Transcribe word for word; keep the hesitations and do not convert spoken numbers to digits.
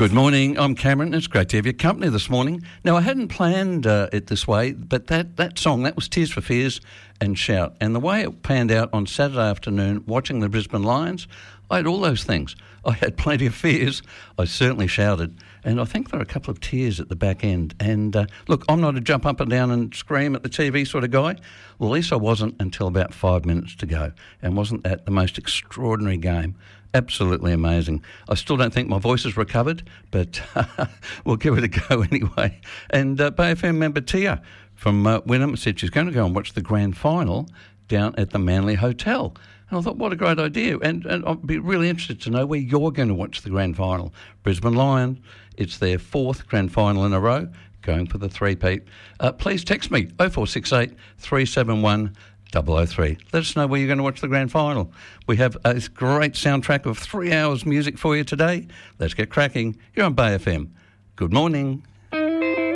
Good morning, I'm Cameron. It's great to have your company this morning. Now, I hadn't planned uh, it this way, but that, that song, that was Tears for Fears and Shout. And the way it panned out on Saturday afternoon, watching the Brisbane Lions, I had all those things. I had plenty of fears. I certainly shouted. And I think there were a couple of tears at the back end. And uh, look, I'm not a jump up and down and scream at the T V sort of guy. Well, at least I wasn't until about five minutes to go. And wasn't that the most extraordinary game? Absolutely amazing. I still don't think my voice has recovered, but we'll give it a go anyway. And uh, Bay F M member Tia from uh, Wynnum said she's going to go and watch the grand final down at the Manly Hotel. And I thought, what a great idea. And, and I'd be really interested to know where you're going to watch the grand final. Brisbane Lions, it's their fourth grand final in a row, going for the three-peat. Uh, please text me, oh four six eight, three seven one, double oh three. Let us know where you're going to watch the grand final. We have a great soundtrack of three hours music for you today. Let's get cracking. You're on Bay F M. Good morning.